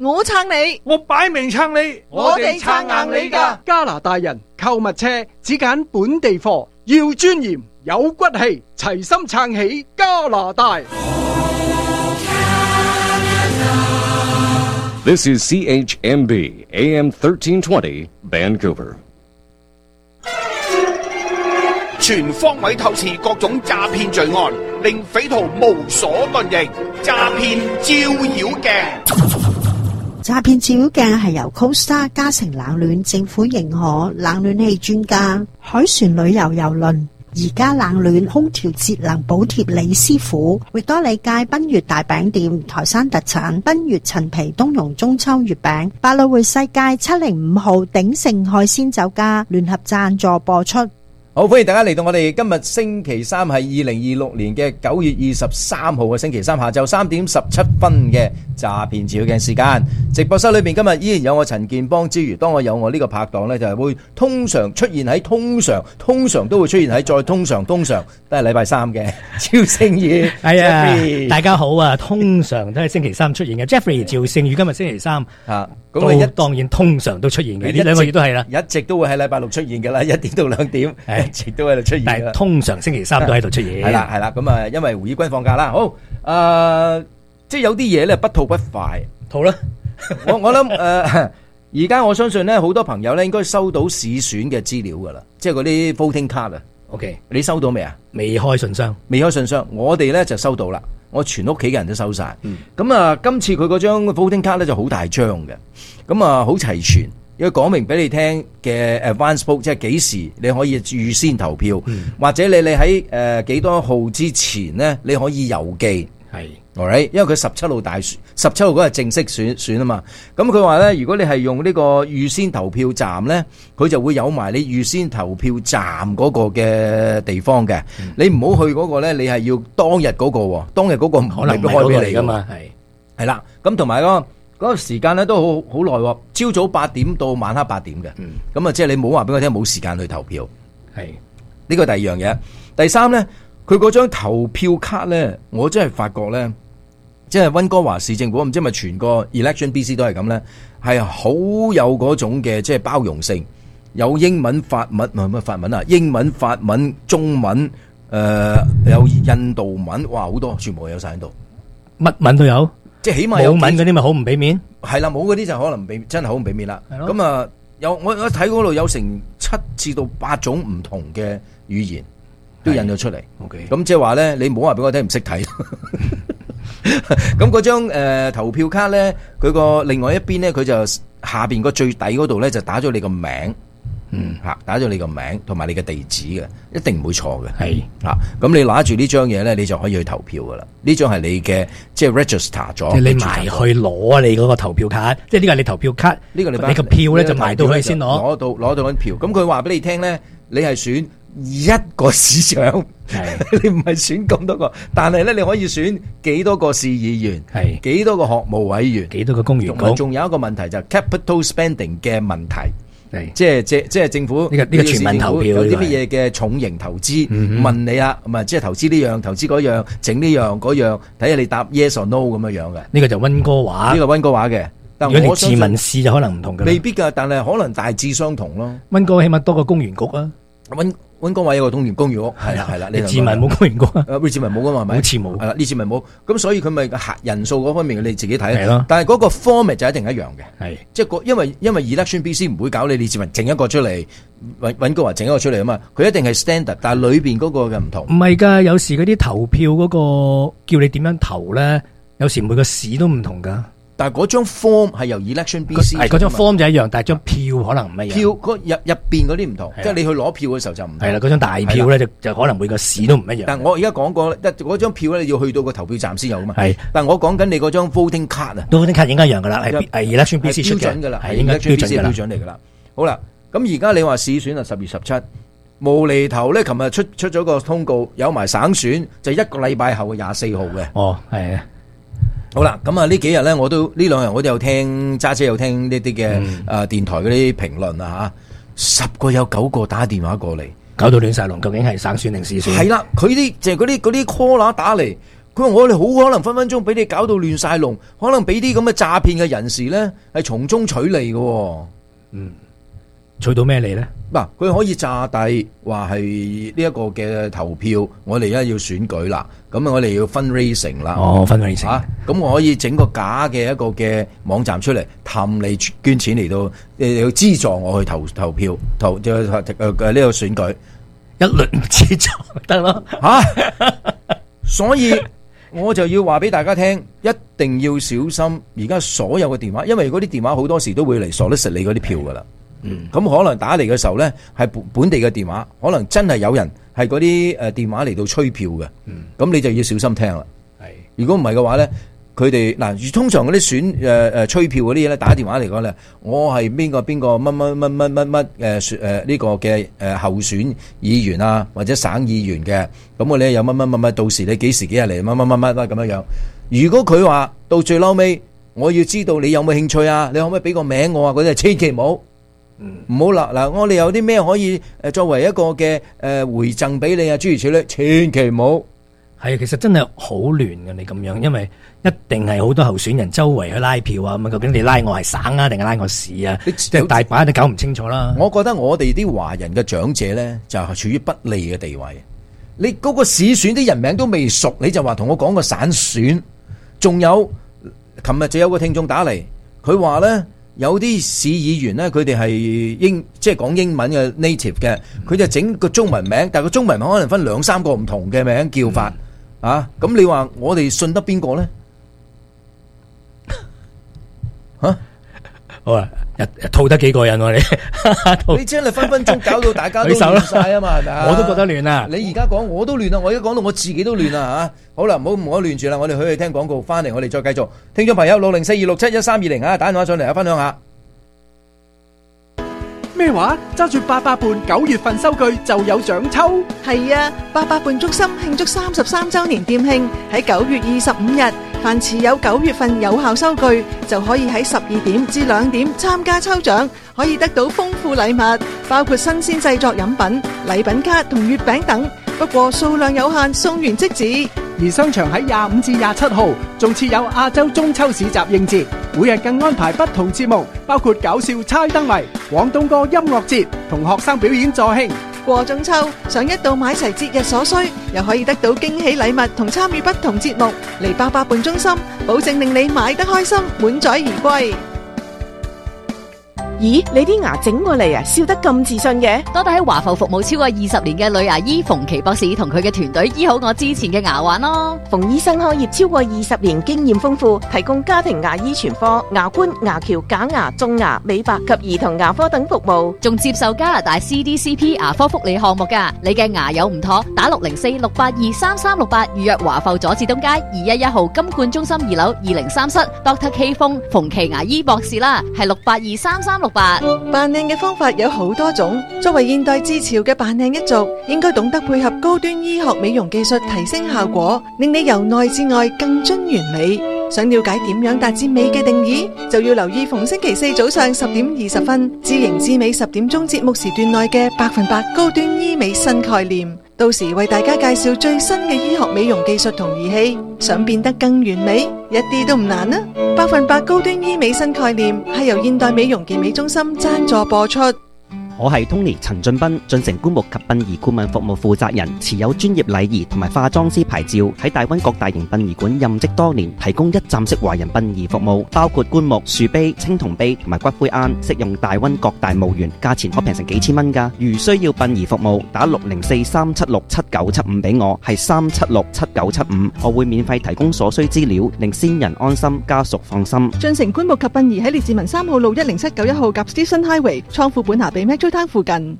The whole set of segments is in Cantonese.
我撐你， 我擺明撐你， 我哋撐硬你㗎。 加拿大人購物車只揀本地貨，要尊嚴有骨氣，齊心撐起加拿大。 This is CHMB AM 1320 Vancouver。 全方位透視各種詐騙罪案，令匪徒無所遁形。詐騙照妖鏡， 詐騙照妖鏡係由 Costa 嘉誠冷暖政府認可冷暖氣專家海船旅遊郵輪而家冷暖空調節能補貼李師傅，域多利街賓悅大餅店台山特產賓悅陳皮冬蓉中秋月餅，百老匯世界705號鼎盛海鮮酒家聯合贊助播出。 好，歡迎大家嚟到我哋今日星期三係2026年嘅9月23號嘅星期三下晝3點17分嘅詐騙照妖鏡時間。直播室裏邊今日依然有我陳健邦之餘，當我有我呢個拍檔呢，就係會通常出現喺通常都會出現喺再通常都係禮拜三嘅趙聖宇。 係啊，大家好啊，通常都係星期三出現嘅 Jeffrey 趙聖宇，今日星期三啊。 咁當然通常都出現嘅，呢兩個月都係啦， 一直都會喺禮拜六出現嘅啦，1點到2點，一直都喺度出現。 但係通常星期三都喺度出現。 係啦，咁啊，因為胡以軍放假啦，好，即係有啲嘢咧不吐不快， 好啦， 我諗而家我相信咧，好多朋友咧應該收到試選嘅資料噶啦，即係嗰啲 voting card 啊。 OK， 你收到未啊？ 未開信箱， 我哋咧就收到啦。我全屋企嘅人都收晒，咁啊，今次佢嗰張 voting card 咧就好大張嘅，咁啊好齊全，因為講明俾你聽嘅 advance vote， 即係幾時你可以預先投票，或者你喺幾多號之前咧，你可以郵寄，係 ，alright， 因為佢17號嗰日正式選啊嘛，咁佢話咧，如果你係用呢個預先投票站咧，佢就會有埋你預先投票站嗰個嘅地方嘅，你唔好去嗰個咧，你係要當日嗰個，當日嗰個唔可能開俾你噶嘛，係啦，咁同埋嗰個時間咧都好耐，朝早8點到晚黑8點嘅，咁啊即係你冇話俾我聽冇時間去投票，係呢個第二樣嘢，第三咧，佢嗰張投票卡咧，我真係發覺咧。即係溫哥華市政府，唔知係咪全個 Election BC 都係咁咧，係好有嗰種嘅即係包容性，有英文、法文，唔係乜法文啊？英文、法文、中文，有印度文，哇，好多，全部有晒喺度， 乜文都有， 即係起碼有冇文嗰啲咪好唔俾面？ 係啦，冇嗰啲就可能真係好唔俾面啦。咁啊，我睇嗰度有成7至到8種唔同嘅語言都印咗出嚟。OK， 咁即係話咧，你唔好話俾我聽唔識睇。咁嗰張投票卡咧，佢個另外一邊咧，佢就下邊個最底嗰度咧就打咗你個名，打咗你個名同埋你嘅地址嘅，一定唔會錯嘅。係咁你拿住呢張嘢咧，你就可以去投票噶啦。呢張係你嘅即係 register 咗， 你埋去攞你嗰個投票卡，即係呢個係你投票卡，呢個你個票咧就埋到去先攞到張票。咁佢話俾你聽咧，你係選一個市長，你唔係選咁多個，但係咧你可以選幾多個市議員，係幾多個學務委員， 幾多個公務員。 仲有一個問題就係 capital spending 嘅問題，即係政府呢個全民投票有啲乜嘢嘅重型投資，問你啊，唔係即係投資呢樣，投資嗰樣，整呢樣嗰樣，睇下你答 yes or no 咁樣嘅。呢個就溫哥華， 呢個溫哥華嘅。 如果你自民試就可能唔同嘅， 未必㗎，但係可能大致相同咯。 溫哥華起碼多個公園局啊。 溫哥華有個公園屋，係啦， 你自民冇公園局啊？ 你自民冇噶嘛？係咪？好似冇，係啦，呢次咪冇，咁所以佢咪人數嗰方面你自己睇。係咯，但係嗰個 format 就一定一樣嘅。係，即係因為 election BC 唔會搞你自民整一個出嚟，溫哥華整一個出嚟啊嘛，佢一定係 standard， 但係裏邊嗰個嘅唔同。唔係㗎，有時嗰啲投票嗰個叫你點樣投咧，有時每個市都唔同㗎。但係嗰張 form 係由 election BC， 係嗰張 form 就一樣，但係張票可能唔一樣。票入邊嗰啲唔同，即係你去攞票嘅時候就唔同。係啦，嗰張大票咧就可能每個市都唔一樣。但係我而家講過咧，嗰張票咧要去到個投票站先有噶嘛。係，但係我講緊你嗰張 voting card 啊，voting card 應該一樣噶啦，係 election BC 出嘅，標準噶啦，係應該標準嚟噶啦。好啦，咁而家你話市選啊10月17，無厘頭咧，琴日出咗個通告，有埋省選，就1個禮拜後嘅24號嘅。哦，係啊。好啦，咁啊呢幾日咧，呢兩日我都有聽揸車有聽呢啲嘅電台嗰啲評論啊吓，10個有9個打電話過嚟，搞到亂晒龍，究竟係省選定市選？係啦，佢啲就係嗰啲 caller 打嚟， 佢話我哋好可能分分鐘俾你搞到亂晒龍，可能俾啲咁嘅詐騙嘅人士咧係從中取利嘅。 取到咩利咧？ 嗱，佢可以詐帝話係呢一個嘅投票，我哋而家要選舉啦，咁我哋要fundraising啦。 fundraising 咁我可以整個假嘅一個嘅網站出嚟，氹你捐錢嚟到要資助我去投票，投呢個選舉， 一律唔資助得咯。 所以我就要話俾大家聽，一定要小心而家所有嘅電話，因為嗰啲電話好多時都會嚟solicit你嗰啲票噶啦。咁可能打嚟嘅時候呢，係本地嘅電話，可能真係有人係嗰啲電話嚟到吹票嘅。咁你就要小心聽啦。如果唔係嘅話呢，佢哋嗱，通常嗰啲吹票嗰啲嘢咧，打電話嚟講咧，我係邊個乜呢個嘅候選議員啊，或者省議員嘅，咁我咧有乜，到時你幾時幾日嚟乜咁樣樣。如果佢話到最嬲尾，我要知道你有冇興趣啊，你可唔可以俾個名我啊？嗰啲千祈唔好。唔好啦，嗱，我哋有啲咩可以作為一個嘅回贈俾你啊？諸如此類，千祈唔好。 係啊，其實真係好亂嘅，你咁樣，因為一定係好多候選人周圍去拉票啊，咁究竟你拉我係省啊，定係拉我市啊？即係大把都搞唔清楚啦。 我覺得我哋啲華人嘅長者咧，就係處於不利嘅地位。你嗰個市選啲人名都未熟，你就話同我講個省選，仲有，琴日就有個聽眾打嚟，佢話咧。有啲市議員咧，佢哋係即係講英文嘅 native 嘅，佢就整個中文名，但係個中文名可能分2-3個唔同嘅名叫法啊！咁你話我哋信得邊個咧？嚇！ 好啊，套得幾個人喎你？ 你真係分分鐘搞到大家都亂晒啊嘛，係咪啊？ 我都覺得亂啊！ 你而家講我都亂啊！我而家講到我自己都亂啊嚇！好啦，唔好亂住啦，我哋去聽廣告，翻嚟我哋再繼續。聽眾朋友60426711320啊，打電話上嚟啊，分享下。 咩話？揸住88伴9月份收據就有獎抽？ 係啊，88伴中心慶祝33週年店慶，喺9月25日，凡持有9月份有效收據，就可以喺12點至2點參加抽獎，可以得到豐富禮物，包括新鮮製作飲品、禮品卡同月餅等。不過數量有限，送完即止。 而商場喺25至27號仲設有亞洲中秋市集應節，每日更安排不同節目，包括搞笑猜燈謎、廣東歌音樂節同學生表演助興。 過中秋，想一度買齊節日所需，又可以得到驚喜禮物同參與不同節目，嚟88伴中心，保證令你買得開心，滿載而歸。 咦，你啲牙整過嚟啊，笑得咁自信嘅？ 多得喺華埠服務超過20年嘅女牙醫馮琪博士同佢嘅團隊醫好我之前嘅牙患咯。 馮醫生開業超過20年，經驗豐富，提供家庭牙醫全科、牙冠、牙橋、假牙、種牙、美白及兒童牙科等服務， 仲接受加拿大 CDCP 牙科福利項目㗎。你嘅牙有唔妥，打604-682-3368預約華埠佐治東街211號金冠中心2樓203室 Dr. K 風馮琪牙醫博士啦，係682-3368。 扮靚嘅方法有好多種，作為現代至潮嘅扮靚一族，應該懂得配合高端醫學美容技術提升效果，令你由內至外更臻完美。想了解點樣達至美嘅定義，就要留意逢星期四早上10點20分，知型知美10點鐘節目時段內嘅100%高端醫美新概念。到時為大家介紹最新嘅醫學美容技術同儀器，想變得更完美，一啲都唔難啊！100%高端醫美新概念係由現代美容健美中心贊助播出。 我係 Tony 陳俊斌，進城棺木及殯儀顧問服務負責人，持有專業禮儀同埋化妝師牌照，喺大灣各大型殯儀館任職多年，提供一站式華人殯儀服務，包括棺木、樹碑、青銅碑同埋骨灰龕，適用大灣各大墓園，價錢可平成幾千蚊㗎。如需要殯儀服務，打604-376-7975俾我，係376-7975，我會免費提供所需資料，令先人安心，家屬放心。 進城棺木及殯儀喺列治文3號路10791號及 Station Highway 倉庫本下被攤附近，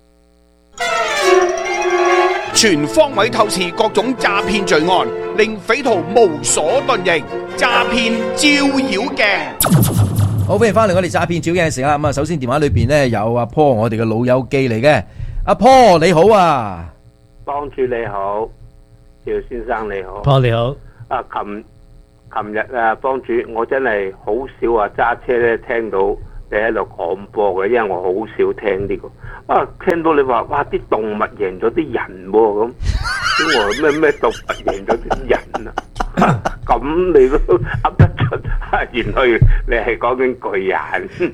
全方位透視各種詐騙罪案，令匪徒無所遁形。詐騙照妖鏡， 好，歡迎翻嚟我哋詐騙照鏡嘅時間。咁啊，首先電話裏邊呢有阿 Paul，我哋嘅老友記嚟嘅。阿 Paul 你好啊， 幫主你好，趙先生你好 ，Paul 你好。 啊，琴日啊，幫主我真係好少話揸車咧聽到你喺度廣播嘅，因為我好少聽呢個。啊，聽到你話哇啲動物贏咗啲人喎咁， 咩動物贏咗啲人啊？咁你都噏得出？原來你係講緊巨人。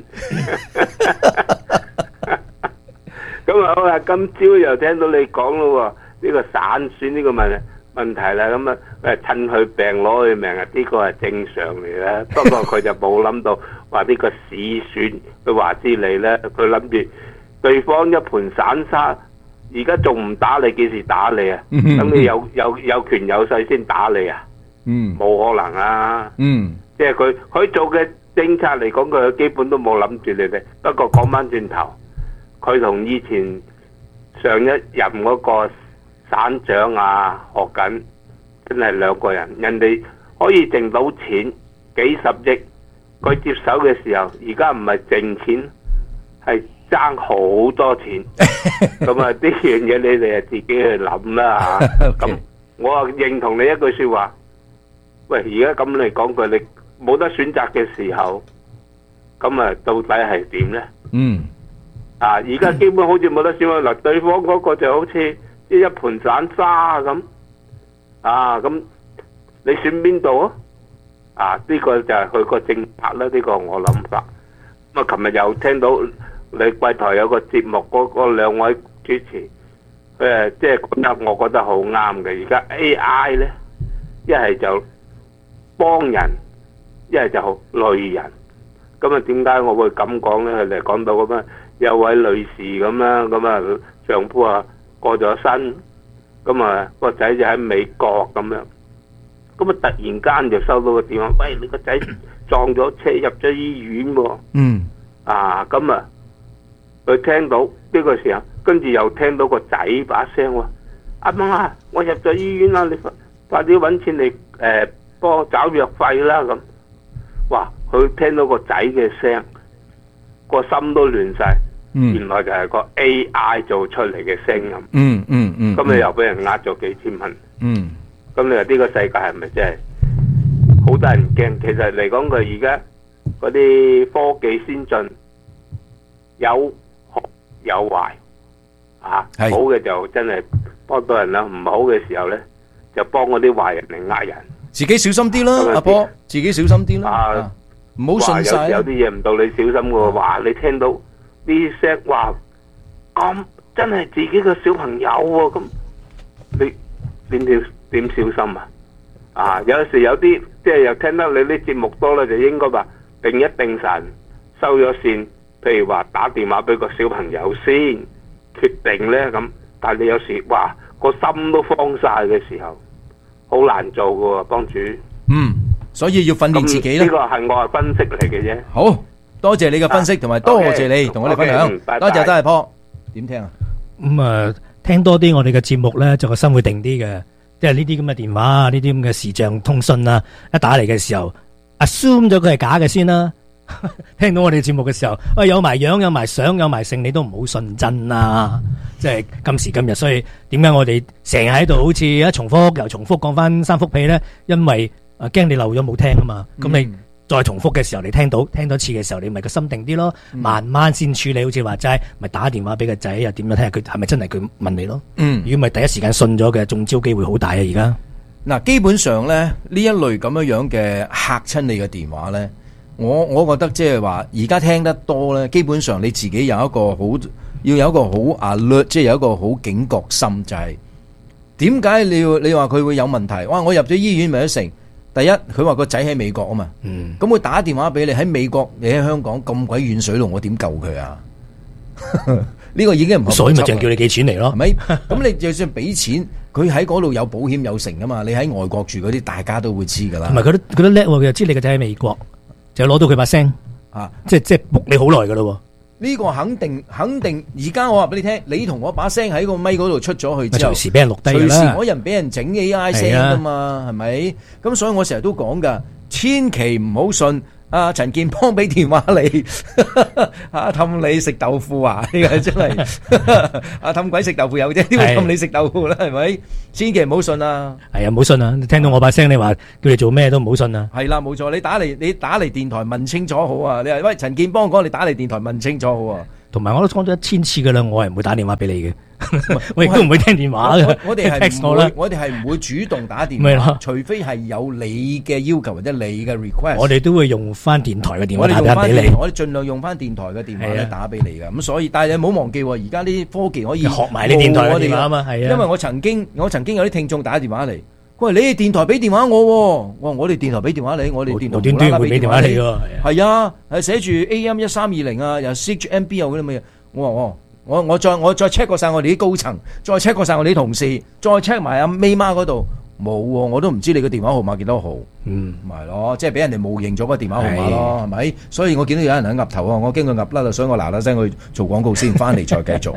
咁啊好啦，今朝又聽到你講咯喎，呢個散選呢個問題啦，咁啊趁佢病攞佢命啊，呢個係正常嚟啦。不過佢就冇諗到話呢個市選，佢話知你咧，佢諗住對方一盤散沙，而家仲唔打你，幾時打你啊？等你有權有勢先打你啊？冇可能啊！即係佢做嘅政策嚟講，佢基本都冇諗住你哋。不過講翻轉頭，佢同以前上一任嗰個省長啊學緊，真係兩個人。人哋可以剩到錢幾十億，佢接手嘅時候，而家唔係剩錢，係爭好多錢。咁啊，呢樣嘢你哋自己去諗啦嚇。咁我啊認同你一句説話。喂，而家咁嚟講句，你冇得選擇嘅時候，咁啊到底係點咧？而家基本好似冇得選嗱，對方嗰個就好似一盤散沙咁。咁你選邊度啊？呢個就係佢個政策啦，呢個我諗法。咁啊，琴日又聽到你貴台有個節目，嗰兩位主持，即係講得我覺得好啱嘅。而家 AI 咧，一係就幫人，一係就累人。咁啊，點解我會咁講咧？佢哋講到咁啊，有位女士咁啦，咁啊丈夫啊過咗身，咁啊個仔就喺美國咁樣，咁啊突然間就收到個電話，喂，你個仔撞咗車入咗醫院喎。咁啊佢聽到呢個時候，跟住又聽到個仔把聲喎，阿媽啊，我入咗醫院啦，你快啲揾錢嚟幫我找藥費啦咁。哇！佢聽到個仔嘅聲，個心都亂晒。原來就係個 AI 做出嚟嘅聲音。咁你又俾人呃咗幾千蚊。咁你話呢個世界係咪真係好多人驚？其實嚟講，佢而家嗰啲科技先進，有好有壞。好嘅就真係幫到人啦，唔好嘅時候咧，就幫嗰啲壞人嚟呃人。 自己小心啲啦，阿波，自己小心啲啦，唔好信晒。 有啲嘢唔到你小心嘅，話你聽到啲聲，話咁真係自己個小朋友喎，咁你點小心啊？有時有啲即係又聽得你啲節目多咧，就應該話定一定神收咗線，譬如話打電話俾個小朋友先決定咧咁。但係你有時哇個心都慌晒嘅時候，好難做㗎喎，幫主。 所以要訓練自己啦。 呢個係我係分析嚟嘅啫。 好多謝你嘅分析，同埋多謝你同我哋分享。多謝真係波。點聽啊？ 聽多啲我哋嘅節目咧，就個心會定啲嘅。即係呢啲咁嘅電話啊，呢啲咁嘅視像通訊啊，一打嚟嘅時候 assume 咗佢係假嘅先啦。聽到我哋節目嘅時候，喂，有埋樣有埋相有埋性，你都唔好信真啦。即係今時今日，所以點解我哋成日喺度好似一重複又重複講翻三幅屁咧？因為驚你漏咗冇聽啊嘛。咁你再重複嘅時候，你聽多次嘅時候，你咪個心定啲咯。慢慢先處理，好似話齋，咪打電話俾個仔又點樣睇下佢係咪真係佢問你咯。如果唔係第一時間信咗嘅，中招機會好大啊！而家嗱，基本上咧呢一類咁樣嘅嚇親你嘅電話咧。我覺得即係話，而家聽得多咧，基本上你自己有一個要有一個好 alert， 即係有一個好警覺心，就係點解你話佢會有問題？哇！我入咗醫院咪得成？第一，佢話個仔喺美國啊嘛，咁佢打電話俾你喺美國，你喺香港咁鬼遠水路，我點救佢啊？呢個已經唔合邏輯， 所以咪淨叫你寄錢嚟咯， 係咪？咁你就算俾錢，佢喺嗰度有保險有成噶嘛？你喺外國住嗰啲，大家都會知噶啦。 同埋佢都叻喎，佢又知你個仔喺美國。就攞到佢把聲即係仆你好耐噶咯。 呢個肯定，而家我話俾你聽，你同我把聲喺個咪嗰度出咗去之後， 隨時俾人錄低啦。 隨時可能俾人整 AI 聲噶嘛，係咪？咁所以我成日都講噶，千祈唔好信陳健邦俾電話你氹你食豆腐啊！呢個真係氹鬼食豆腐有啫，點會氹你食豆腐咧？係咪？千祈唔好信啊！係啊，唔好信啊！聽到我把聲，你話叫你做咩都唔好信啊！係啦，冇錯，你打嚟電台問清楚好啊！你話喂陳健邦講，你打嚟電台問清楚好啊！ 同埋我都講咗1000次噶啦，我係唔會打電話俾你嘅，我亦都唔會聽電話嘅。 我哋係 text 我啦， 我哋係唔會主動打電咪咯話，除非係有你嘅要求或者你嘅 request。 我哋都會用翻電台嘅電話我哋用翻打俾你。 我哋盡量用翻電台嘅電話咧係啊打俾你嘅。咁所以，但係你唔好忘記喎，而家啲科技可以學埋你電台嘅電話啊嘛，係啊。 因為我曾經有啲聽眾打電話嚟，佢話你哋電台俾電話我喎，我話我哋電台俾電話你，我哋電台無端端會俾電話你喎， 係啊，係寫住 AM1320啊，又 CHMB 又嗰啲乜嘢，我再 check 過晒我哋啲高層，再 check 過晒我哋啲同事，再 check 埋阿 May 媽嗰度冇喎，我都唔知你個電話號碼幾多號，咪係咯，即係俾人哋冒認咗個電話號碼咯，係咪？所以我見到有人喺岌頭啊，我驚佢岌甩啦，所以我嗱嗱聲去做廣告先，翻嚟再繼續。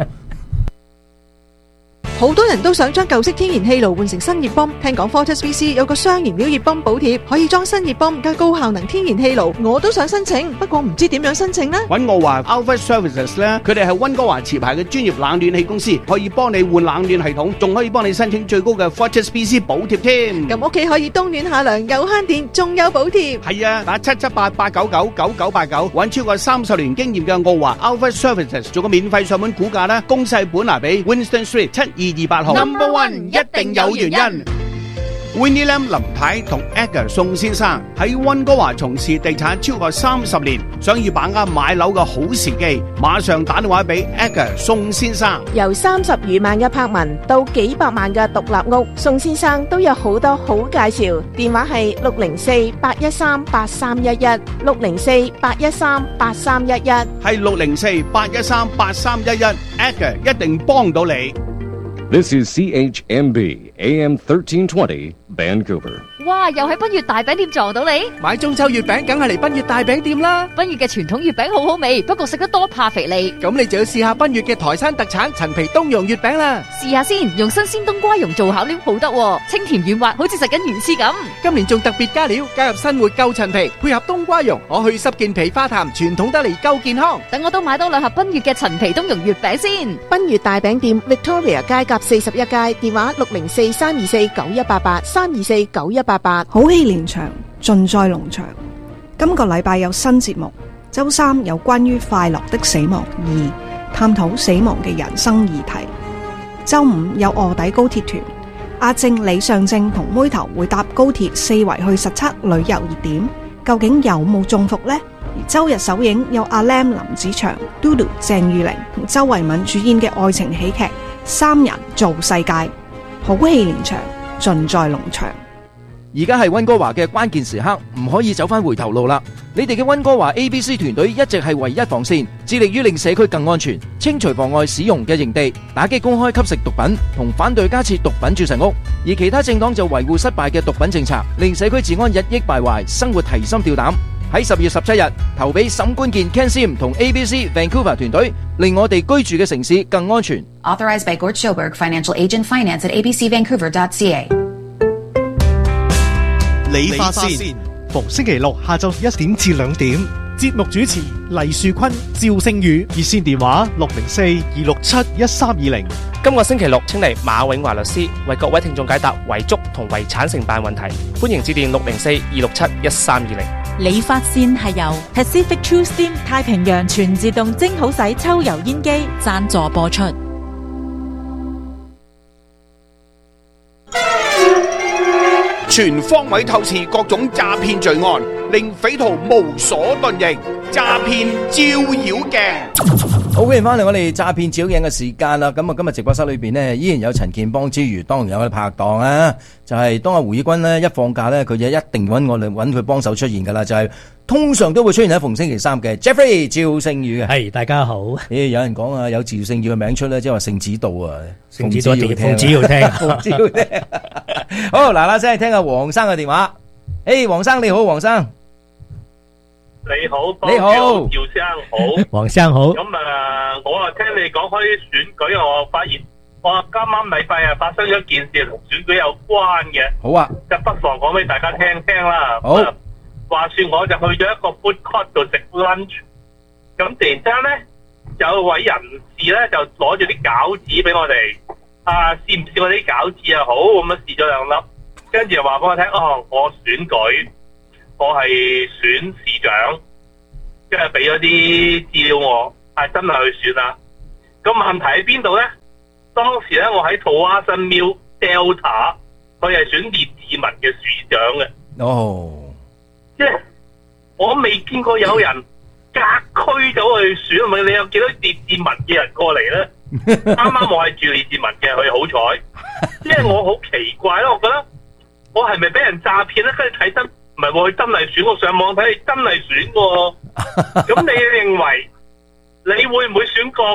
好多人都想將舊式天然氣爐換成新熱泵，聽講 Fortis VC 有個雙燃料熱泵補貼，可以裝新熱泵加高效能天然氣爐，我都想申請，不過唔知點樣申請呢？ 揾我話 Alpha Services 咧，佢哋係溫哥華持牌嘅專業冷暖氣公司，可以幫你換冷暖系統，仲可以幫你申請最高嘅 Fortis VC 補貼添。 咁屋企可以冬暖夏涼，又慳電，仲有補貼。 係啊，打778-899-9989，揾超過30年經驗嘅澳華 Alpha Services 做個免費上門估價啦，公細本拿俾 Winston Street 7228號。Number One 一定有原因。Winnie Lam 林太同 Edgar 宋先生喺溫哥華從事地產超過30年，想要把握買樓嘅好時機，馬上打電話俾 Edgar 宋先生。 由30餘萬嘅柏文到幾百萬嘅獨立屋，宋先生都有好多好介紹。電話係604-813-8311 604-813-8311， 係604-813-8311 Edgar 一定幫到你。 This is CHMB AM 1320 Vancouver. 哇！又喺賓悅大餅店撞到你， 買中秋月餅梗係嚟賓悅大餅店啦。 賓悅嘅傳統月餅好好味，不過食得多怕肥膩。 咁你就要試下賓悅嘅台山特產陳皮冬蓉月餅啦。 試下先，用新鮮冬瓜蓉做餡料好得喎，清甜軟滑，好似食緊魚絲咁。 今年仲特別加料，加入新活夠陳皮，配合冬瓜蓉，我去濕健脾化痰，傳統得嚟夠健康。 等我都買多2盒賓悅嘅陳皮冬蓉月餅先。 賓悅大餅店 Victoria 街甲41街，電話604-324-9188 324-9188。 好戲連場，盡在農場。今個禮拜有新節目，周三有關於快樂的死亡2，探討死亡嘅人生議題。周五有臥底高鐵團，阿正、李尚正同妹頭會搭高鐵四圍去實測旅遊熱點，究竟有冇中伏呢？而周日首映有阿 Lam 林子祥、Dodo 鄭裕玲同周慧敏主演嘅愛情喜劇《三人造世界》，好戲連場，盡在農場。 而家係溫哥華嘅關鍵時刻，唔可以走翻回頭路啦！你哋嘅溫哥華 ABC 團隊一直係唯一防線，致力於令社區更安全，清除妨礙使用嘅營地，打擊公開吸食毒品，同反對加設毒品注射屋。而其他政黨就維護失敗嘅毒品政策，令社區治安日益敗壞，生活提心吊膽。喺10月17日投俾沈冠健 Ken Sim 同 ABC Vancouver 團隊，令我哋居住嘅城市更安全。 Authorized by Gord Schoberg, Financial Agent Finance at abcvancouver.ca。 理髮線，逢星期六下晝1點至2點，節目主持黎樹坤、趙星宇，熱線電話604-267-1320。 今個星期六，請嚟馬永華律師為各位聽眾解答遺囑同遺產承辦問題，歡迎致電604-267-1320。 理髮線係由 Pacific True Steam 太平洋全自動蒸好洗抽油煙機贊助播出。 全方位透視各種詐騙罪案，令匪徒無所遁形。詐騙照妖鏡。 好，歡迎翻嚟我哋詐騙照妖鏡嘅時間啦。咁啊，今日直播室裏邊呢，依然有陳建邦之餘，當然有我哋拍檔啊。就係當阿胡以軍呢一放假呢，佢就一定揾我哋揾佢幫手出現噶啦。就係通常都會出現喺逢星期三嘅 Jeffrey 趙聖宇嘅。 係，大家好。 有人講啊，有趙聖宇嘅名出咧，即係話聖子道啊， 聖子道一定奉旨要聽， 奉旨要聽。好，嗱嗱聲聽下黃生嘅電話。黃生你好，黃生。 你好， 你好， 趙生好， 黃生好。 咁我聽你講開選舉，我發現我今晚禮拜發生咗一件事同選舉有關嘅。 好啊， 就不妨講俾大家聽聽啦。 好， 話說我就去咗一個 food court 度食 lunch， 咁突然之間咧有位人士咧就攞住啲餃子俾我哋，試唔試我啲餃子啊？好，咁樣試咗2粒，跟住又話俾我聽，我選舉。我係選市長，跟住俾咗啲資料我， 係真係去選啦。咁問題喺邊度咧？當時咧我喺土蛙新廟 Delta， 佢係選列治文嘅市長嘅。 哦， 即係我未見過有人隔區走去選，咪你有幾多列治文嘅人過嚟咧？啱啱我係住列治文嘅，佢好彩。即係我好奇怪咯，我覺得我係咪俾人詐騙咧？跟住睇真，唔係喎，佢真係選，我上網睇你真係選喎。咁你認為你會唔會選個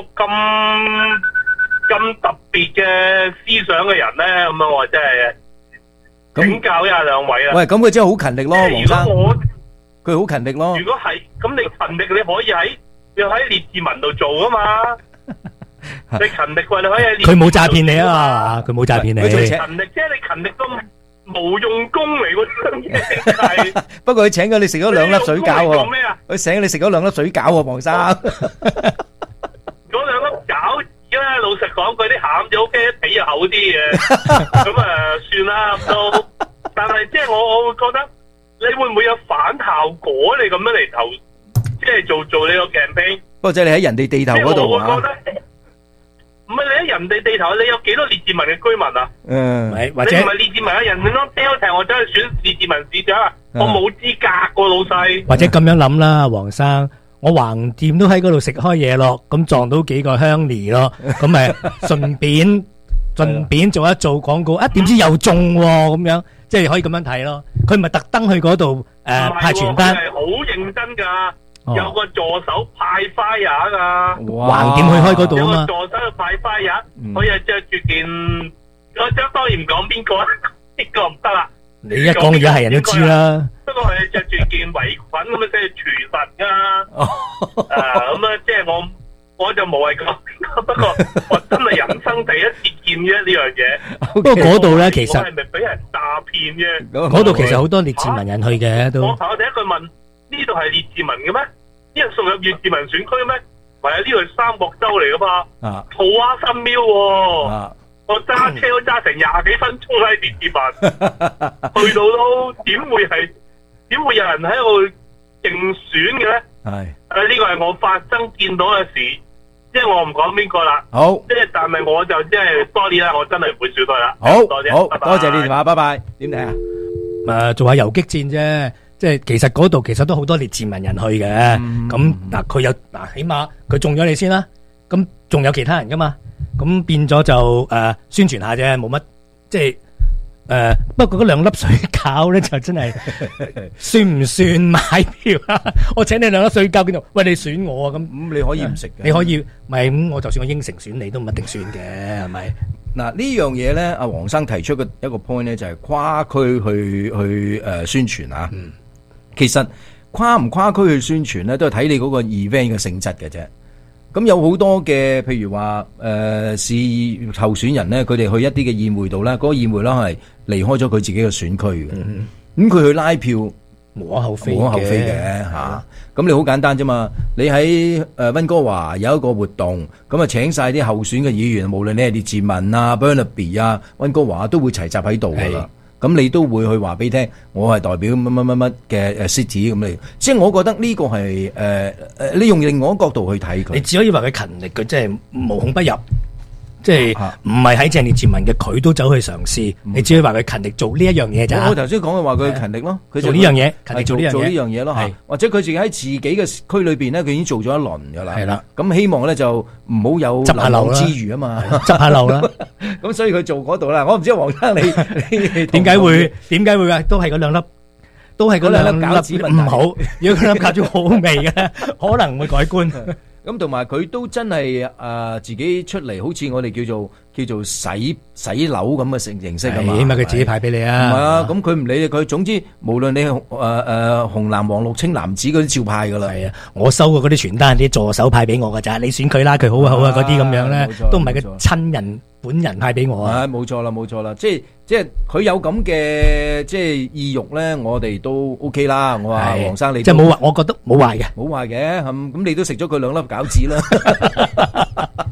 咁特別嘅思想嘅人咧？咁樣我真係請教一下兩位啦。 喂，咁佢真係好勤力咯，黃生。 如果佢好勤力咯。 如果係咁，你勤力你可以喺列治文度做啊嘛。你勤力喎，你可以喺列治文度做。 佢冇詐騙你啊嘛，佢冇詐騙你。 佢做勤力，即係你勤力都冇用功嚟嗰樣嘢係。 不過佢請咗你食咗2粒水餃喎。 做咩啊？ 佢請你食咗2粒水餃喎，黃生。 嗰2粒餃子咧，老實講，佢啲餡就 OK， 皮又厚啲嘅。咁算啦都。但係即係我會覺得。你會唔會有反效果？你咁樣嚟投，即係做呢個 campaign？ 不過即係你喺人哋地頭嗰度我覺得唔係你喺人哋地頭，你有幾多列治文嘅居民啊？ 或者你唔係列治文嘅人，你當 Delta 我走去選列治文市長啊？我冇資格個老細。 或者咁樣諗啦，黃生，我橫掂都喺嗰度食開嘢咯，咁撞到幾個鄉里咯，咁咪順便做一做廣告，點知又中喎咁樣。即係可以咁樣睇咯，佢唔係特登去嗰度派傳單， 佢係好認真㗎，有個助手派花呀㗎， 橫掂去開嗰度啊嘛。 有個助手去派花呀，佢又着住件，我當然唔講邊個，呢個唔得啦。 你一講而家係人都知啦。 不過佢着住件圍裙咁樣，即係廚神㗎。咁啊，即係我就無謂講，不過我真係人生第一次見啫呢樣嘢。 不過嗰度咧，其實我係咪俾人詐騙啫？ 嗰度其實好多列治文人去嘅都。 我第一句問：呢度係列治文嘅咩？呢度屬入列治文選區咩？唔係啊，呢度係三角洲嚟噶嘛。土蛙新廟喎，我揸車都揸成20幾分鐘喺列治文，去到都點會有人喺度競選嘅咧？ 係呢個係我發生見到嘅事，即係我唔講邊個啦。 好， 即係但係我就即係sorry啦，我真係唔會選佢啦。 好， 多謝， 多謝你電話，拜拜。點睇啊？ 做下游擊戰啫，即係其實嗰度其實都好多列治文人去嘅。咁嗱，佢有嗱，起碼佢中咗你先啦。咁仲有其他人噶嘛？咁變咗就宣傳下啫，冇乜即係。不過嗰2粒水餃咧就真係算唔算買票啊？我請你2粒水餃，邊度？喂，你選我啊？咁你可以唔食嘅， 你可以咪咁？我就算我應承選你，都唔一定選嘅，係咪？ 嗱呢樣嘢咧，阿黃生提出嘅一個 point 咧，就係跨區去宣傳啊。其實跨唔跨區去宣傳咧，都係睇你嗰個 event 嘅性質嘅啫。咁有好多嘅，譬如話市候選人咧，佢哋去一啲嘅宴會度咧，嗰個宴會咧係離開咗佢自己嘅選區嘅。咁佢去拉票無可厚非嘅嚇。咁你好簡單啫嘛，你喺溫哥華有一個活動，咁啊請晒啲候選嘅議員，無論你係列治文啊、Burnaby 啊、溫哥華都會齊集喺度噶啦。咁你都會去話俾你聽，我係代表乜嘅city 咁你，即係我覺得呢個係你用另外一個角度去睇佢。 你只可以話佢勤力，佢即係無孔不入，即係唔係喺正列治文嘅，佢都走去嘗試。你只可以話佢勤力做呢一樣嘢咋。 我頭先講嘅話佢勤力咯，佢做呢樣嘢，勤力做呢樣嘢咯，或者佢自己喺自己嘅區裏邊咧，佢已經做咗一輪㗎啦。 係啦， 咁希望咧就唔好有執下漏之餘啊嘛， 執下漏啦。 咁所以佢做嗰度啦。我唔知黃生你點解會啊？都係嗰2粒。都係嗰2粒餃子唔好，如果嗰2粒餃子好味嘅，可能會改觀。 咁同埋佢都真係自己出嚟，好似我哋叫做洗樓咁嘅形式啊嘛。 起碼佢自己派俾你啊。 唔係啊，咁佢唔理佢，總之無論你紅藍黃綠青藍紫嗰啲照派噶啦。 係啊，我收過嗰啲傳單，啲助手派俾我噶咋，你選佢啦，佢好啊好啊嗰啲咁樣咧，都唔係佢親人本人派俾我啊。 冇錯啦，即係佢有咁嘅即係意欲咧，我哋都 OK 啦。我話黃生你即係冇壞，我覺得冇壞嘅， 冇壞嘅。咁你都食咗佢2粒餃子啦。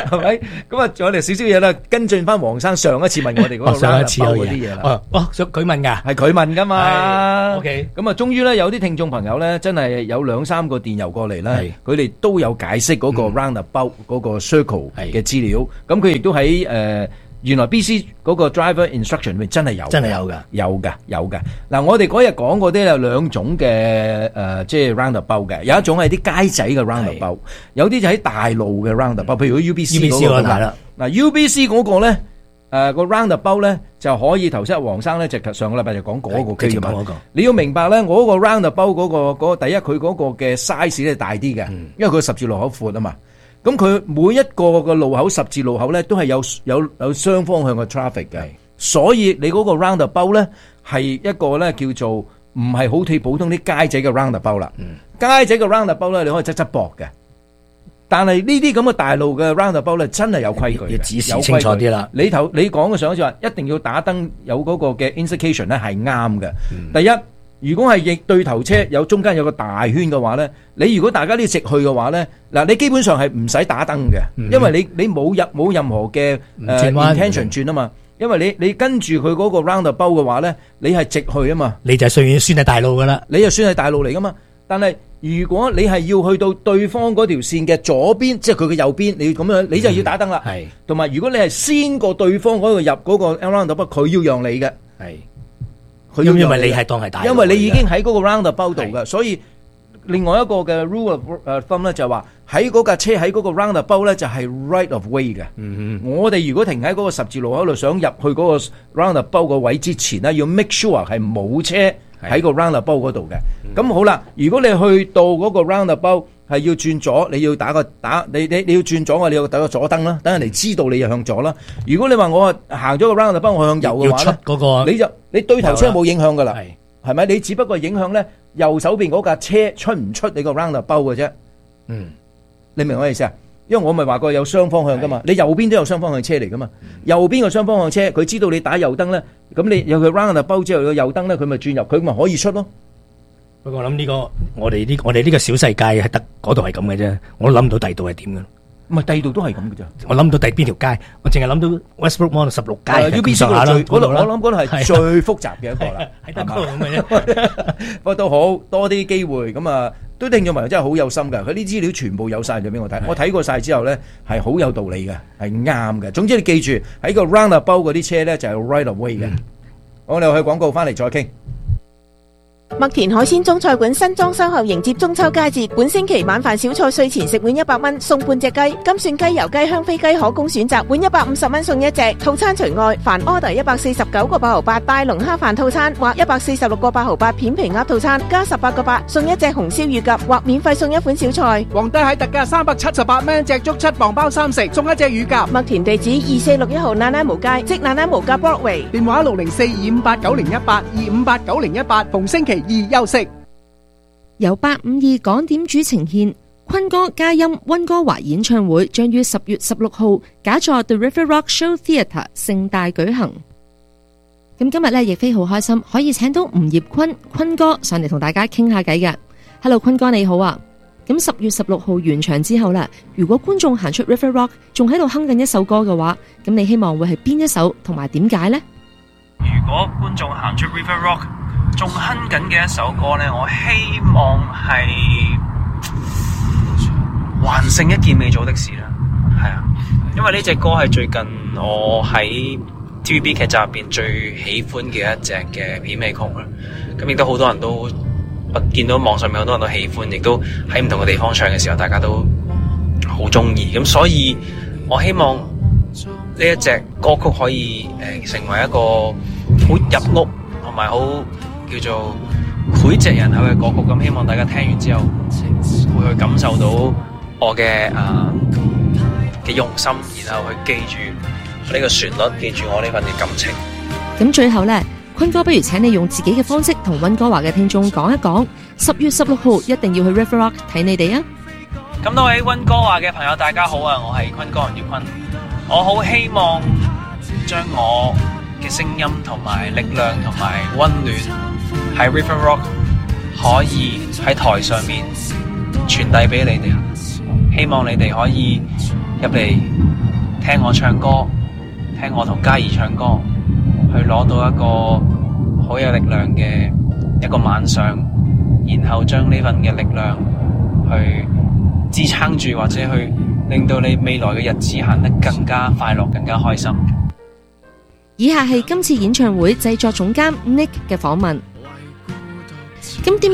係咪？咁啊，仲有哋少少嘢啦，跟進翻黃生上一次問我哋嗰個上一次有嗰啲嘢啦。 佢問㗎， 係佢問㗎嘛。 OK， 咁啊，終於咧有啲聽眾朋友咧，真係有2-3個電郵過嚟咧，佢哋都有解釋嗰個 roundabout 嗰個 circle 嘅資料。咁佢亦都喺原來 BC 嗰個 driver instruction 裏面真係有㗎。嗱，我哋嗰日講嗰啲有2種嘅即係 roundabout 嘅，有一種係啲街仔嘅 roundabout，有啲就喺大路嘅 roundabout，譬如 UBC 嗰個啦。嗱 UBC 嗰個咧個 roundabout 咧就可以頭先黃生咧就上個禮拜就講嗰個區嘅嘛。你要明白咧，我嗰個 roundabout 嗰個第一佢嗰個嘅 size 咧大啲嘅，因為佢十字路口闊啊嘛。咁佢每一個嘅路口十字路口咧，都係有雙方向嘅 traffic 嘅，所以你嗰個 roundabout 咧係一個咧叫做唔係好似普通啲街仔嘅 roundabout 啦。街仔嘅 roundabout 咧，你可以側膊嘅，但係呢啲咁嘅大路嘅 roundabout 咧，真係有規矩嘅， 要指示清楚啲啦。 你講嘅上一次話一定要打燈有嗰個嘅 indication 咧係啱嘅。第一。如果係逆對頭車有中間有個大圈嘅話咧，你如果大家都直去嘅話咧，嗱你基本上係唔使打燈嘅，因為你冇任何嘅intention 轉啊嘛，因為你跟住佢嗰個 roundabout 嘅話咧，你係直去啊嘛， 你就算係大路噶啦， 你就算係大路嚟噶嘛。但係如果你係要去到對方嗰條線嘅左邊，即係佢嘅右邊，你要咁樣，你就要打燈啦。係，同埋如果你係先過對方嗰個入嗰個 roundabout，佢要讓你嘅。係。 因為你係當係大路， 因為你已經喺嗰個 roundabout 度嘅，所以另外一個嘅 rule of thumb 咧就係話喺嗰架車喺嗰個 roundabout 咧就係 right of way 嘅。我哋如果停喺嗰個十字路口度想入去嗰個 roundabout 個位之前咧，要 make sure 係冇車喺個 roundabout 嗰度嘅。咁好啦，如果你去到嗰個 roundabout 係要轉左，你要你要轉左，你要打個左燈啦，等人哋知道你又向左啦。如果你話我行咗個 roundabout 我向右嘅話咧，你對頭車冇影響噶啦，係咪？你只不過影響咧右手邊嗰架車出唔出你個 roundabout 嘅啫。你明我意思啊？因為我咪話過有雙方向噶嘛，你右邊都有雙方向車嚟噶嘛。右邊個雙方向車，佢知道你打右燈咧，咁你有佢 roundabout之後個右燈咧，佢咪轉入，佢咪可以出咯。 不過我諗呢個我哋呢個小世界係得嗰度係咁嘅啫，我諗唔到第二度係點嘅。 唔係第二度都係咁嘅啫。我諗唔到第邊條街，我淨係諗到 Westbrook Mall 16街 ，UBC 嗰度我諗嗰度係最複雜嘅一個啦， 喺得嗰度咁嘅啫。 不過都好多啲機會咁啊，都聽咗埋真係好有心㗎。佢啲資料全部有晒咗俾我睇，我睇過晒之後咧係好有道理嘅，係啱嘅。總之你記住喺個 roundabout 嗰啲車咧就係 right of way 嘅。我哋去廣告翻嚟再傾。 麥田海鮮中菜館新裝修後迎接中秋佳節，本星期晚飯小菜稅前食碗100蚊，送半隻雞，金蒜雞、油雞、香飛雞可供選擇，碗150蚊送一隻。套餐除外，凡 order 149個8毫8大龍蝦飯套餐或146個8毫8片皮鴨套餐，加18個8送一隻紅燒乳鴿或免費送一款小菜。 皇帝蟹特價378蚊隻竹7磅包3食，送一隻乳鴿。 麥田地址2461號那拉無街，即那拉無街 Broadway。 電話604-258-9018，258-9018，逢星期2休息。 由852港點主呈獻坤哥嘉音溫哥華演唱會，將於10月16號假座 The River Rock Show Theatre 盛大舉行。咁今日咧亦非好開心，可以請到吳業坤哥上嚟同大家傾下偈嘅。Hello， 坤哥你好啊！咁10月16號完場之後啦，如果觀眾行出 River Rock 仲喺度哼緊一首歌嘅話，咁你希望會係邊一首同埋點解呢？ 如果觀眾行出 River Rock仲哼緊嘅一首歌呢，我希望係還剩一件未做的事啦。係啊，因為呢隻歌係最近我喺 TVB 劇集入邊最喜歡嘅一隻嘅片尾曲啦。咁亦都好多人都我見到網上面好多人都喜歡，亦都喺唔同嘅地方唱嘅時候，大家都好中意。咁所以我希望呢一隻歌曲可以成為一個好入屋同埋好叫做膾炙人口嘅歌曲。咁希望大家聽完之後會去感受到我嘅用心，然後去記住呢個旋律，記住我呢份嘅感情。 咁最後呢，坤哥不如請你用自己嘅方式同溫哥華嘅聽眾講一講，10月16號一定要去 River Rock 睇你哋啊！ 咁多位溫哥華嘅朋友大家好啊，我係坤哥黃耀坤。我好希望將我嘅聲音同埋力量同埋溫暖喺 River Rock 可以喺台上面傳遞俾你哋，希望你哋可以入嚟聽我唱歌，聽我同嘉怡唱歌，去攞到一個好有力量嘅一個晚上，然後將呢份嘅力量去支撐住，或者去令到你未來嘅日子行得更加快樂，更加開心。 以下係今次演唱會製作總監 Nick 嘅訪問。咁點